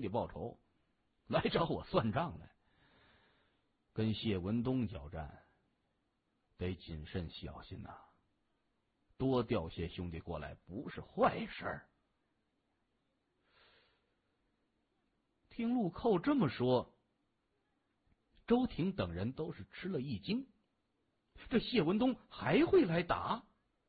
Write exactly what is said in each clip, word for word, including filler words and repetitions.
弟报仇，来找我算账来。跟谢文东交战，得谨慎小心呐、啊，多调些兄弟过来不是坏事儿。听陆寇这么说，周挺等人都是吃了一惊，这谢文东还会来打？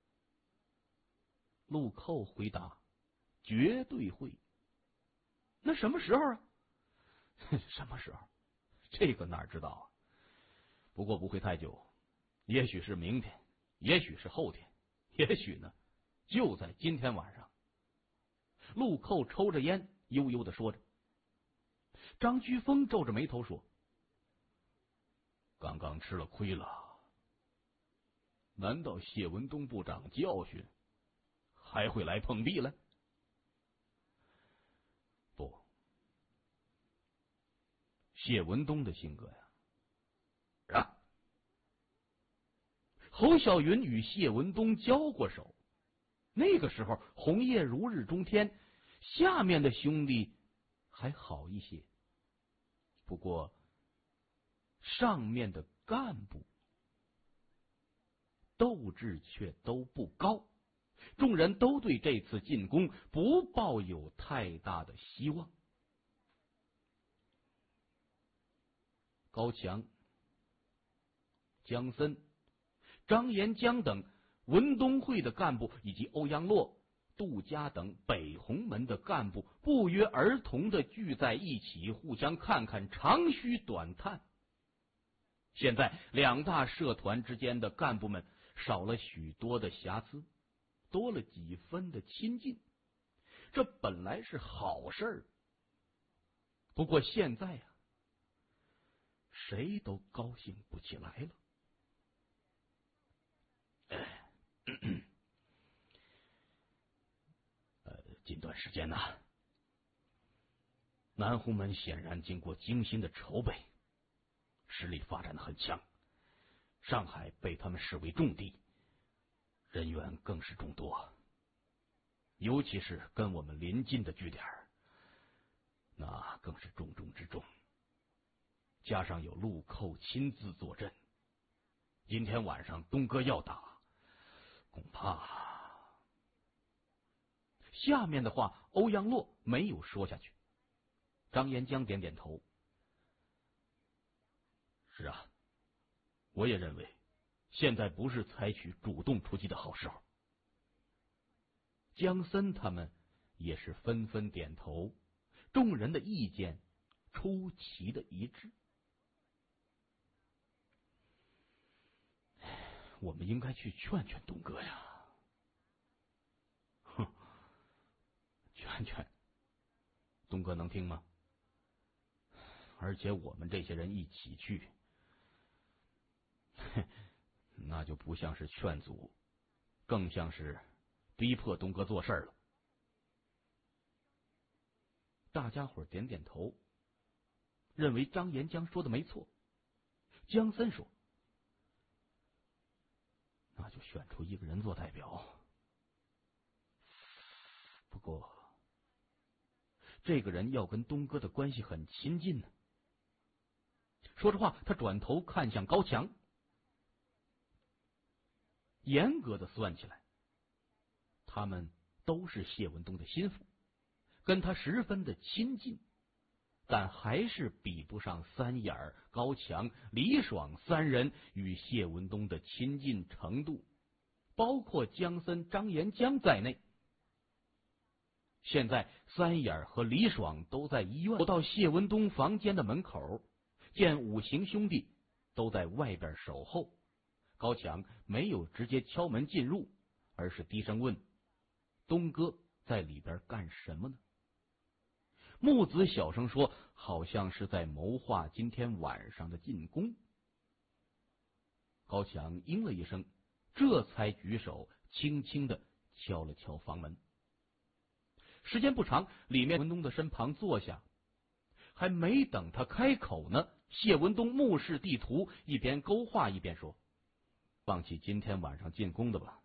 陆寇回答：绝对会。那什么时候啊？什么时候？这个哪知道啊？不过不会太久，也许是明天，也许是后天，也许呢，就在今天晚上。陆寇抽着烟，悠悠的说着。张居峰皱着眉头说：刚刚吃了亏了，难道谢文东不长教训，还会来碰壁来？不，谢文东的性格呀，啊！侯小云与谢文东交过手，那个时候红叶如日中天，下面的兄弟还好一些，不过上面的干部斗志却都不高，众人都对这次进攻不抱有太大的希望。高强、江森、张延江等文东会的干部，以及欧阳洛、杜家等北红门的干部，不约而同的聚在一起，互相看看，长吁短叹。现在两大社团之间的干部们少了许多的瑕疵，多了几分的亲近，这本来是好事儿。不过现在呀、啊，谁都高兴不起来了。呃，近段时间呢、啊，南红门显然经过精心的筹备，实力发展的很强，上海被他们视为重地，人员更是众多，尤其是跟我们邻近的据点，那更是重中之重。加上有陆寇亲自坐镇，今天晚上东哥要打，恐怕……下面的话欧阳洛没有说下去，张延江点点头。是啊，我也认为现在不是采取主动出击的好时候。江森他们也是纷纷点头，众人的意见出奇的一致。我们应该去劝劝东哥呀。哼，劝劝东哥能听吗？而且我们这些人一起去，那就不像是劝阻，更像是逼迫东哥做事了。大家伙点点头，认为张延江说的没错。江森说：那就选出一个人做代表，不过这个人要跟东哥的关系很亲近呢。说着话，他转头看向高强。严格的算起来，他们都是谢文东的心腹，跟他十分的亲近，但还是比不上三眼、高强、李爽三人与谢文东的亲近程度，包括江森、张延江在内。现在三眼和李爽都在医院，走到谢文东房间的门口，见五行兄弟都在外边守候。高强没有直接敲门进入，而是低声问：东哥在里边干什么呢？木子小声说：好像是在谋划今天晚上的进攻。高强应了一声，这才举手轻轻的敲了敲房门。时间不长，里面文东的身旁坐下，还没等他开口呢，谢文东目视地图，一边勾画一边说：放弃今天晚上进攻的吧，